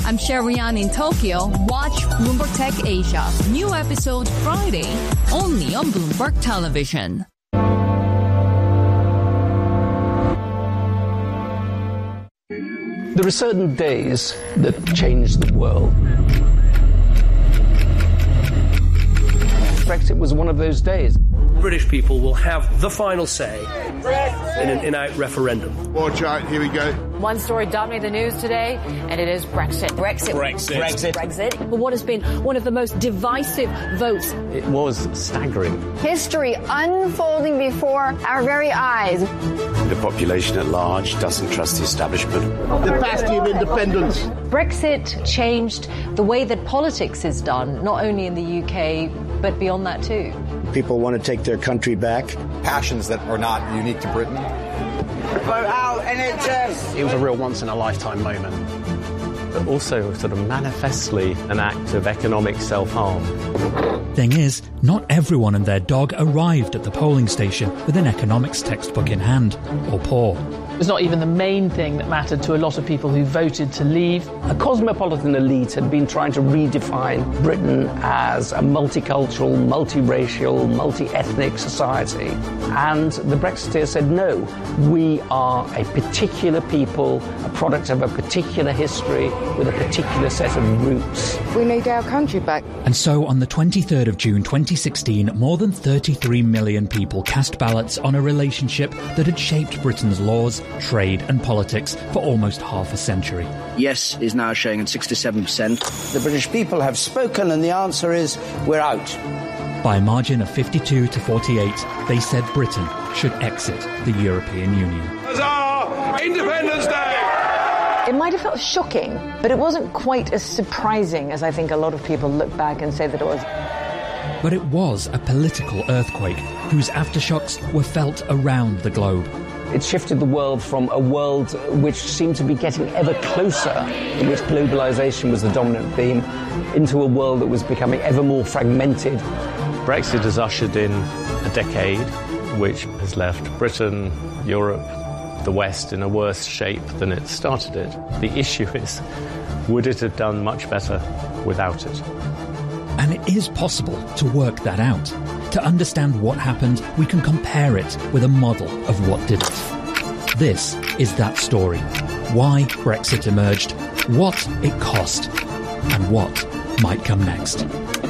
I'm Sherian in Tokyo. Watch Bloomberg Tech Asia. New episode Friday, only on Bloomberg Television. There are certain days that change the world. Brexit was one of those days. British people will have the final say in an in-out referendum. Watch out, here we go. One story dominating the news today, and it is Brexit. Brexit. But what has been one of the most divisive votes. It was staggering. History unfolding before our very eyes. The population at large doesn't trust the establishment. The bastion of independence. Brexit changed the way that politics is done, not only in the UK, but beyond that too. People want to take their country back. Passions that are not unique to Britain. Vote out NHS! It was a real once-in-a-lifetime moment, but also sort of manifestly an act of economic self-harm. Thing is, not everyone and their dog arrived at the polling station with an economics textbook in hand, or poor. It was not even the main thing that mattered to a lot of people who voted to leave. A cosmopolitan elite had been trying to redefine Britain as a multicultural, multiracial, multi-ethnic society. And the Brexiteers said, no, we are a particular people, a product of a particular history, with a particular set of roots. We need our country back. And so on the 23rd of June 2016, more than 33 million people cast ballots on a relationship that had shaped Britain's laws, trade and politics for almost half a century. Yes is now showing at 67%. The British people have spoken, and the answer is we're out. By a margin of 52 to 48, they said Britain should exit the European Union. Huzzah! Independence Day! It might have felt shocking, but it wasn't quite as surprising as I think a lot of people look back and say that it was. But it was a political earthquake whose aftershocks were felt around the globe. It shifted the world from a world which seemed to be getting ever closer, in which globalization was the dominant theme, into a world that was becoming ever more fragmented. Brexit has ushered in a decade which has left Britain, Europe, the West in a worse shape than it started it. The issue is, would it have done much better without it? And it is possible to work that out. To understand what happened, we can compare it with a model of what didn't. This is that story. Why Brexit emerged, what it cost, and what might come next.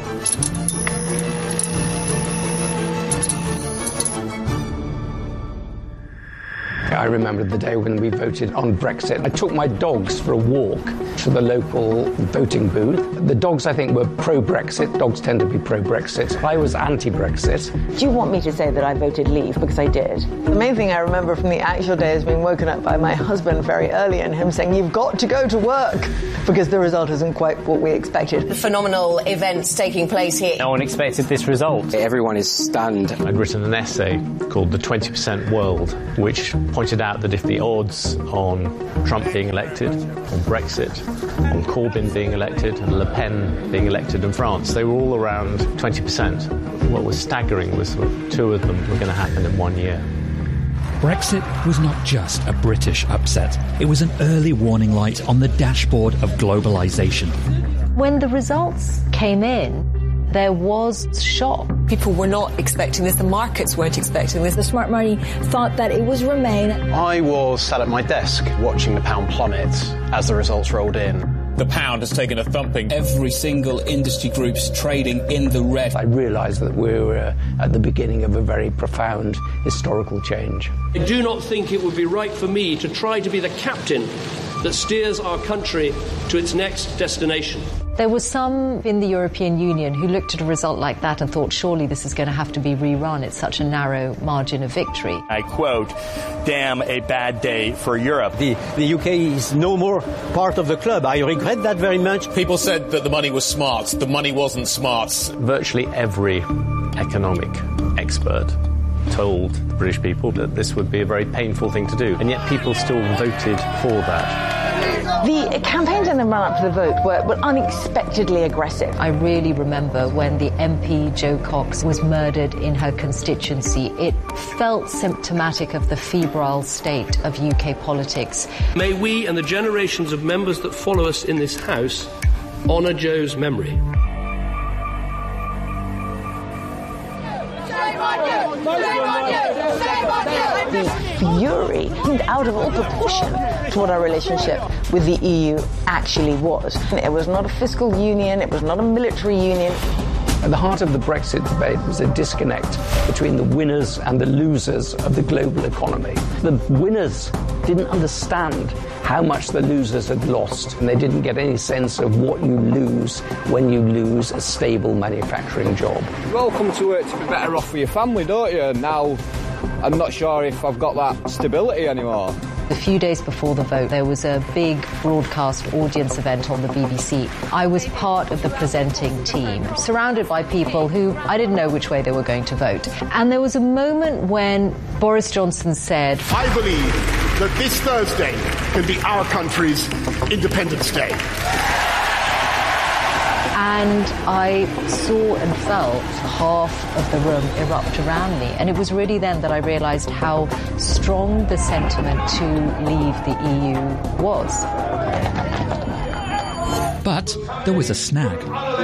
I remember the day when we voted on Brexit. I took my dogs for a walk to the local voting booth. The dogs, I think, were pro-Brexit. Dogs tend to be pro-Brexit. I was anti-Brexit. Do you want me to say that I voted Leave? Because I did. The main thing I remember from the actual day is being woken up by my husband very early and him saying, you've got to go to work, because the result isn't quite what we expected. Phenomenal events taking place here. No one expected this result. Everyone is stunned. I'd written an essay called The 20% World, which pointed out that if the odds on Trump being elected, on Brexit, on Corbyn being elected, and Le Pen being elected in France, they were all around 20%. What was staggering was two of them were going to happen in 1 year. Brexit was not just a British upset. It was an early warning light on the dashboard of globalization. When the results came in, there was shock. People were not expecting this. The markets weren't expecting this. The smart money thought that it was Remain. I was sat at my desk watching the pound plummet as the results rolled in. The pound has taken a thumping. Every single industry group's trading in the red. I realised that we were at the beginning of a very profound historical change. I do not think it would be right for me to try to be the captain that steers our country to its next destination. There were some in the European Union who looked at a result like that and thought, surely this is going to have to be rerun. It's such a narrow margin of victory. I quote, damn a bad day for Europe. The UK is no more part of the club. I regret that very much. People said that the money was smart. The money wasn't smart. Virtually every economic expert told the British people that this would be a very painful thing to do, and yet people still voted for that. The campaigns in the run-up to the vote were unexpectedly aggressive. I really remember when the MP Jo Cox was murdered in her constituency. It felt symptomatic of the febrile state of UK politics. May we and the generations of members that follow us in this House honour Jo's memory. The fury seemed out of all proportion to what our relationship with the EU actually was. It was not a fiscal union, it was not a military union. At the heart of the Brexit debate was a disconnect between the winners and the losers of the global economy. The winners didn't understand how much the losers had lost, and they didn't get any sense of what you lose when you lose a stable manufacturing job. You all come to work to be better off for your family, don't you? Now, I'm not sure if I've got that stability anymore. A few days before the vote, there was a big broadcast audience event on the BBC. I was part of the presenting team, surrounded by people who I didn't know which way they were going to vote. And there was a moment when Boris Johnson said, I believe that this Thursday can be our country's Independence Day. And I saw and felt half of the room erupt around me. And it was really then that I realised how strong the sentiment to leave the EU was. But there was a snag.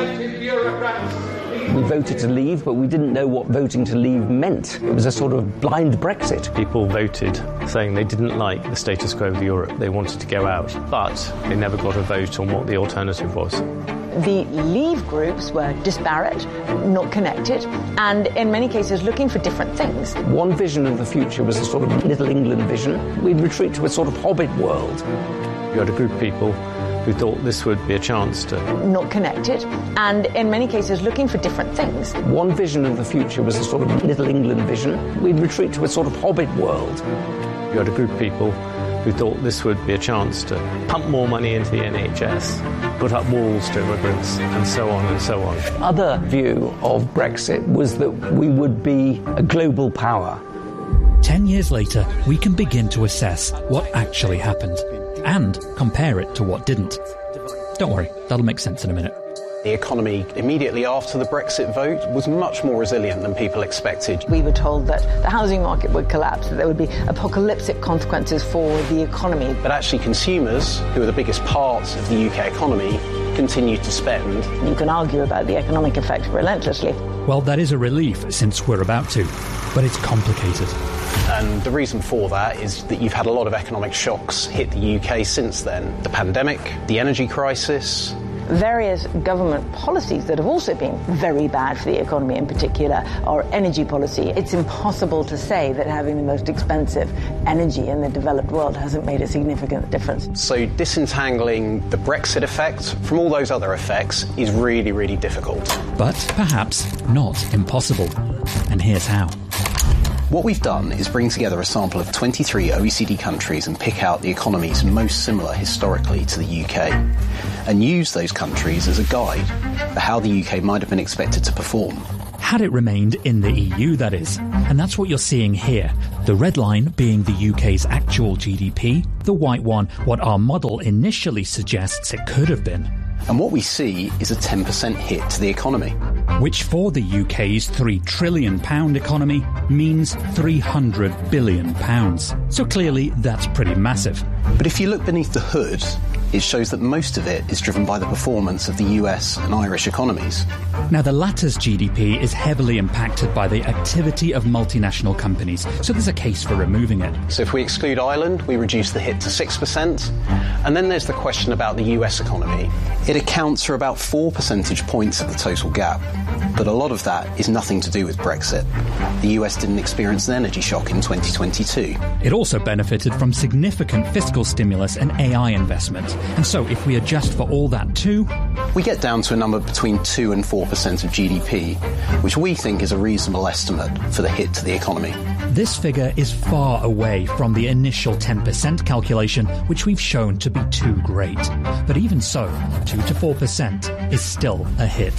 We voted to leave, but we didn't know what voting to leave meant. It was a sort of blind Brexit. People voted saying they didn't like the status quo of Europe. They wanted to go out, but they never got a vote on what the alternative was. The Leave groups were disparate, not connected, and in many cases looking for different things. One vision of the future was a sort of Little England vision. We'd retreat to a sort of Hobbit world. You had a group of people who thought this would be a chance to... Not connected, and in many cases looking for different things. One vision of the future was a sort of Little England vision. We'd retreat to a sort of Hobbit world. You had a group of people who thought this would be a chance to pump more money into the NHS, put up walls to immigrants, and so on and so on. Other view of Brexit was that we would be a global power. 10 years later, we can begin to assess what actually happened and compare it to what didn't. Don't worry, that'll make sense in a minute. The economy immediately after the Brexit vote was much more resilient than people expected. We were told that the housing market would collapse, that there would be apocalyptic consequences for the economy. But actually consumers, who are the biggest parts of the UK economy, continued to spend. You can argue about the economic effect relentlessly. Well, that is a relief since we're about to, but it's complicated. And the reason for that is that you've had a lot of economic shocks hit the UK since then. The pandemic, the energy crisis. Various government policies that have also been very bad for the economy, in particular our energy policy. It's impossible to say that having the most expensive energy in the developed world hasn't made a significant difference. So disentangling the Brexit effect from all those other effects is really, really difficult. But perhaps not impossible. And here's how. What we've done is bring together a sample of 23 OECD countries and pick out the economies most similar historically to the UK, and use those countries as a guide for how the UK might have been expected to perform. Had it remained in the EU, that is. And that's what you're seeing here. The red line being the UK's actual GDP, the white one what our model initially suggests it could have been. And what we see is a 10% hit to the economy. Which for the UK's £3 trillion economy means £300 billion. So clearly that's pretty massive. But if you look beneath the hood, it shows that most of it is driven by the performance of the US and Irish economies. Now, the latter's GDP is heavily impacted by the activity of multinational companies, so there's a case for removing it. So if we exclude Ireland, we reduce the hit to 6%. And then there's the question about the US economy. It accounts for about 4 percentage points of the total gap. But a lot of that is nothing to do with Brexit. The US didn't experience an energy shock in 2022. It also benefited from significant fiscal stimulus and AI investment. And so if we adjust for all that too, we get down to a number between 2 and 4% of GDP, which we think is a reasonable estimate for the hit to the economy. This figure is far away from the initial 10% calculation, which we've shown to be too great. But even so, 2 to 4% is still a hit.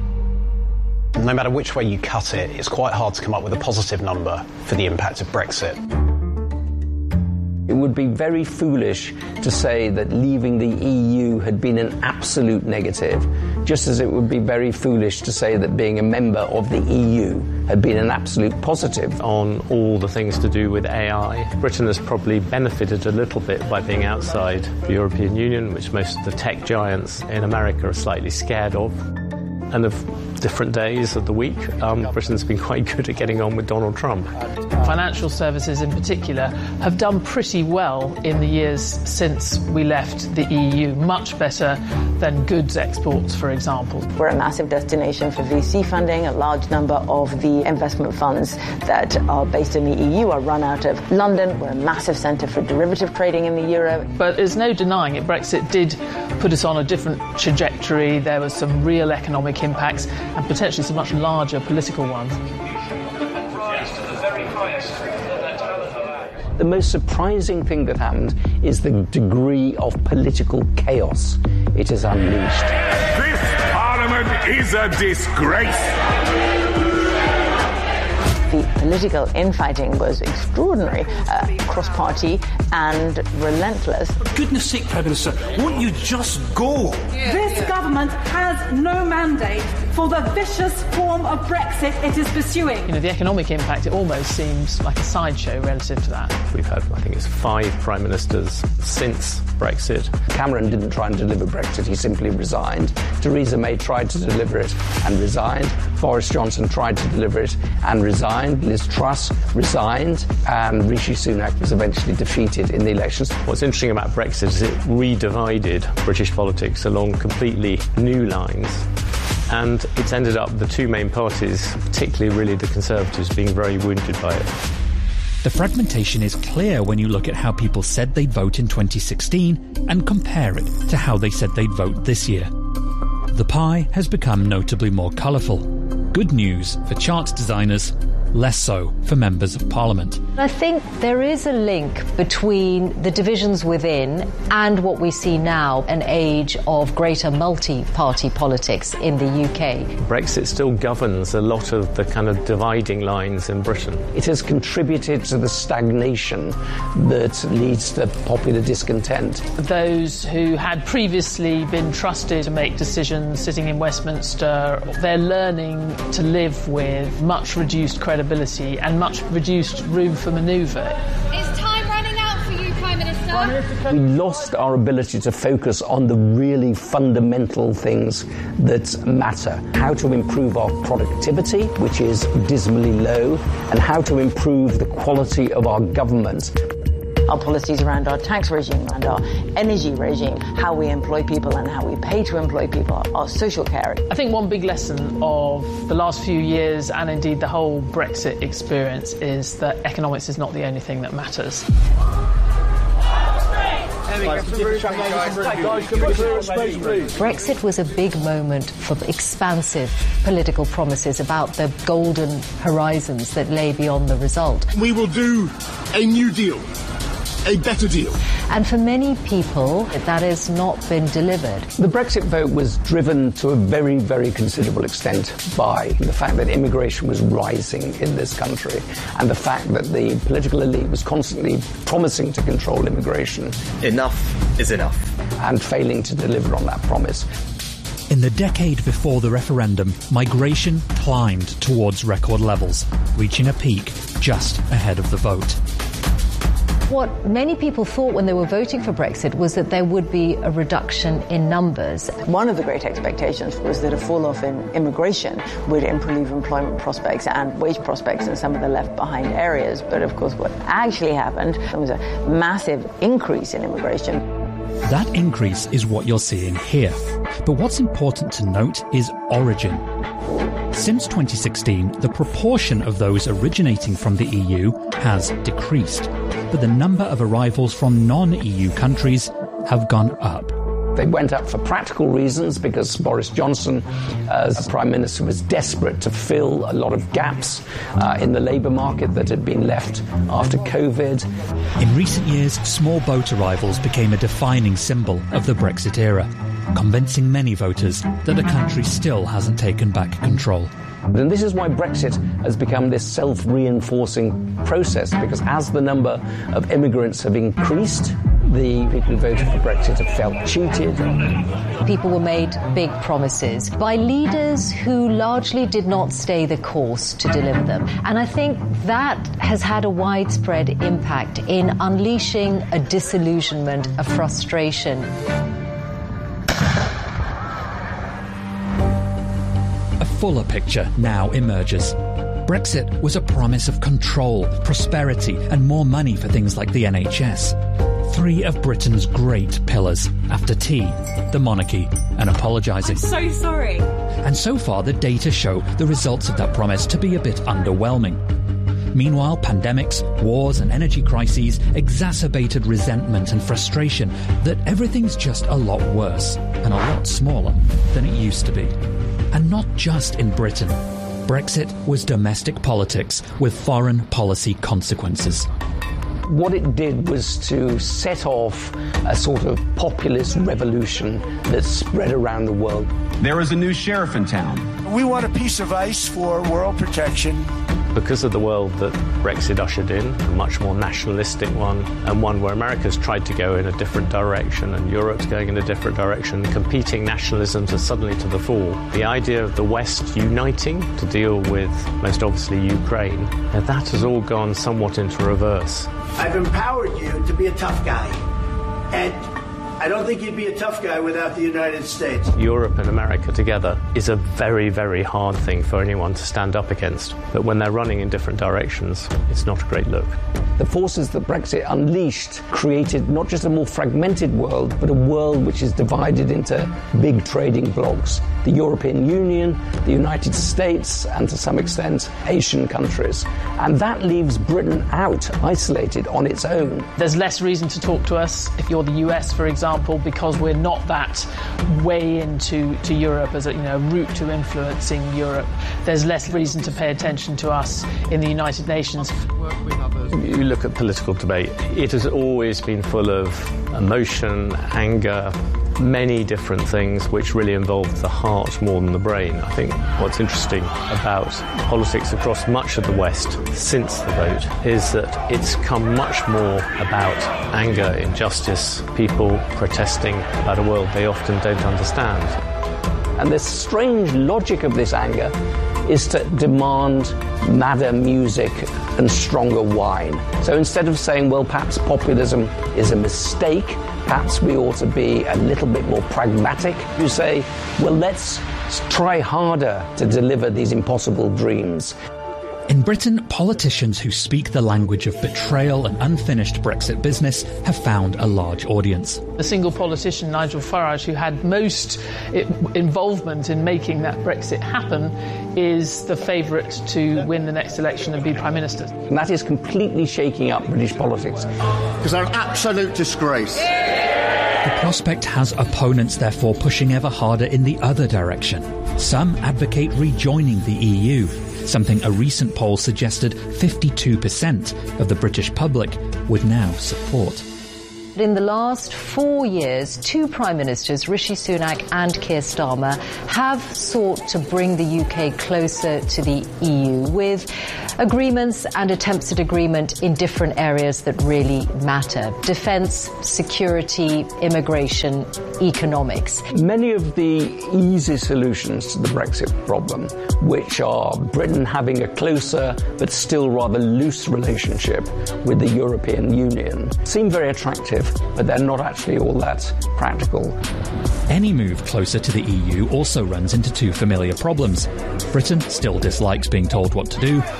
No matter which way you cut it, it's quite hard to come up with a positive number for the impact of Brexit. It would be very foolish to say that leaving the EU had been an absolute negative, just as it would be very foolish to say that being a member of the EU had been an absolute positive. On all the things to do with AI, Britain has probably benefited a little bit by being outside the European Union, which most of the tech giants in America are slightly scared of. And of different days of the week, Britain's been quite good at getting on with Donald Trump. Financial services in particular have done pretty well in the years since we left the EU, much better than goods exports, for example. We're a massive destination for VC funding. A large number of the investment funds that are based in the EU are run out of London. We're a massive centre for derivative trading in the euro. But there's no denying it, Brexit did put us on a different trajectory. There was some real economic impacts and potentially some much larger political ones. The most surprising thing that happened is the degree of political chaos it has unleashed. This Parliament is a disgrace. The political infighting was extraordinary, cross-party and relentless. For goodness sake, Prime Minister, won't you just go? This government has no mandate for the vicious form of Brexit it is pursuing. You know, the economic impact, it almost seems like a sideshow relative to that. We've had, I think it's 5 prime ministers since Brexit. Cameron didn't try and deliver Brexit, he simply resigned. Theresa May tried to deliver it and resigned. Boris Johnson tried to deliver it and resigned. Liz Truss resigned, and Rishi Sunak was eventually defeated in the elections. What's interesting about Brexit is it redivided British politics along completely new lines. And it's ended up the two main parties, particularly really the Conservatives, being very wounded by it. The fragmentation is clear when you look at how people said they'd vote in 2016 and compare it to how they said they'd vote this year. The pie has become notably more colourful. Good news for charts designers, less so for members of Parliament. I think there is a link between the divisions within and what we see now, an age of greater multi-party politics in the UK. Brexit still governs a lot of the kind of dividing lines in Britain. It has contributed to the stagnation that leads to popular discontent. Those who had previously been trusted to make decisions sitting in Westminster, they're learning to live with much reduced credibility and much reduced room for manoeuvre. Is time running out for you, Prime Minister? We lost our ability to focus on the really fundamental things that matter. How to improve our productivity, which is dismally low, and how to improve the quality of our government. Our policies around our tax regime, around our energy regime, how we employ people and how we pay to employ people, our social care. I think one big lesson of the last few years and indeed the whole Brexit experience is that economics is not the only thing that matters. Brexit was a big moment for expansive political promises about the golden horizons that lay beyond the result. We will do a new deal. A better deal. And for many people, that has not been delivered. The Brexit vote was driven to a very, very considerable extent by the fact that immigration was rising in this country and the fact that the political elite was constantly promising to control immigration. Enough is enough. And failing to deliver on that promise. In the decade before the referendum, migration climbed towards record levels, reaching a peak just ahead of the vote. What many people thought when they were voting for Brexit was that there would be a reduction in numbers. One of the great expectations was that a fall-off in immigration would improve employment prospects and wage prospects in some of the left-behind areas. But of course, what actually happened, there was a massive increase in immigration. That increase is what you're seeing here. But what's important to note is origin. Since 2016, the proportion of those originating from the EU has decreased, but the number of arrivals from non-EU countries have gone up. They went up for practical reasons because Boris Johnson, as Prime Minister, was desperate to fill a lot of gaps in the labour market that had been left after COVID. In recent years, small boat arrivals became a defining symbol of the Brexit era, convincing many voters that the country still hasn't taken back control. And this is why Brexit has become this self-reinforcing process, because as the number of immigrants have increased, the people who voted for Brexit have felt cheated. People were made big promises by leaders who largely did not stay the course to deliver them. And I think that has had a widespread impact in unleashing a disillusionment, a frustration. A fuller picture now emerges. Brexit was a promise of control, prosperity, and more money for things like the NHS. 3 of Britain's great pillars, after tea, the monarchy, and apologising. I'm so sorry. And so far, the data show the results of that promise to be a bit underwhelming. Meanwhile, pandemics, wars, and energy crises exacerbated resentment and frustration that everything's just a lot worse and a lot smaller than it used to be. And not just in Britain. Brexit was domestic politics with foreign policy consequences. What it did was to set off a sort of populist revolution that spread around the world. There is a new sheriff in town. We want a piece of ice for world protection. Because of the world that Brexit ushered in, a much more nationalistic one, and one where America's tried to go in a different direction and Europe's going in a different direction, competing nationalisms are suddenly to the fore. The idea of the West uniting to deal with, most obviously, Ukraine, that has all gone somewhat into reverse. I've empowered you to be a tough guy. And I don't think you'd be a tough guy without the United States. Europe and America together is a very, very hard thing for anyone to stand up against. But when they're running in different directions, it's not a great look. The forces that Brexit unleashed created not just a more fragmented world, but a world which is divided into big trading blocs. The European Union, the United States, and to some extent, Asian countries. And that leaves Britain out, isolated on its own. There's less reason to talk to us if you're the US, for example, because we're not that way into Europe as a route to influencing Europe. There's less reason to pay attention to us in the United Nations. You look at political debate, it has always been full of emotion, anger, many different things which really involve the heart more than the brain. I think what's interesting about politics across much of the West since the vote is that it's come much more about anger, injustice, people protesting about a world they often don't understand. And the strange logic of this anger is to demand madder music and stronger wine. So instead of saying, well, perhaps populism is a mistake, perhaps we ought to be a little bit more pragmatic, you say, well, let's try harder to deliver these impossible dreams. In Britain, politicians who speak the language of betrayal and unfinished Brexit business have found a large audience. The single politician, Nigel Farage, who had most involvement in making that Brexit happen, is the favourite to win the next election and be Prime Minister. And that is completely shaking up British politics. Because they're an absolute disgrace. The prospect has opponents, therefore, pushing ever harder in the other direction. Some advocate rejoining the EU, something a recent poll suggested 52% of the British public would now support. In the last 4 years, 2 Prime Ministers, Rishi Sunak and Keir Starmer, have sought to bring the UK closer to the EU with agreements and attempts at agreement in different areas that really matter. Defence, security, immigration, economics. Many of the easy solutions to the Brexit problem, which are Britain having a closer but still rather loose relationship with the European Union, seem very attractive, but they're not actually all that practical. Any move closer to the EU also runs into 2 familiar problems. Britain still dislikes being told what to do.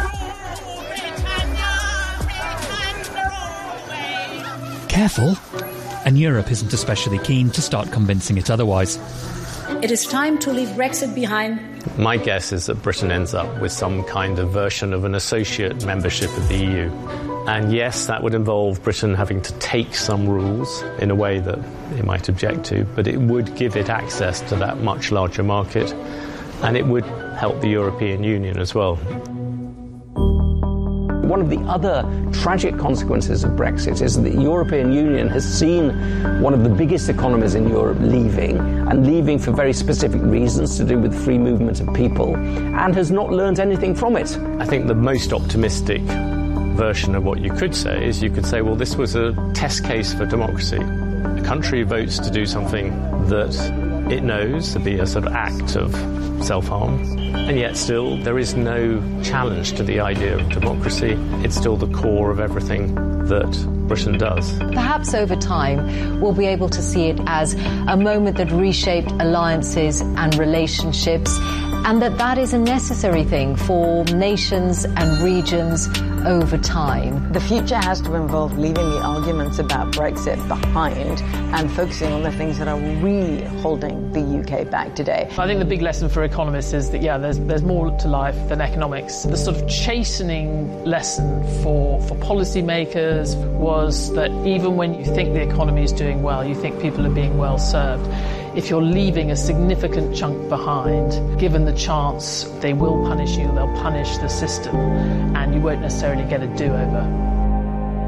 Careful! And Europe isn't especially keen to start convincing it otherwise. It is time to leave Brexit behind. My guess is that Britain ends up with some kind of version of an associate membership of the EU. And yes, that would involve Britain having to take some rules in a way that it might object to, but it would give it access to that much larger market, and it would help the European Union as well. One of the other tragic consequences of Brexit is that the European Union has seen one of the biggest economies in Europe leaving, and leaving for very specific reasons to do with free movement of people, and has not learned anything from it. I think the most optimistic version of what you could say is you could say, well, this was a test case for democracy. A country votes to do something that it knows to be a sort of act of self-harm, and yet still there is no challenge to the idea of democracy. It's still the core of everything that Britain does. Perhaps over time we'll be able to see it as a moment that reshaped alliances and relationships, and that is a necessary thing for nations and regions over time. The future has to involve leaving the arguments about Brexit behind and focusing on the things that are really holding the UK back today. I think the big lesson for economists is that, there's more to life than economics. The sort of chastening lesson for policymakers was that even when you think the economy is doing well, you think people are being well served, if you're leaving a significant chunk behind, given the chance they will punish you, they'll punish the system, and you won't necessarily get a do-over.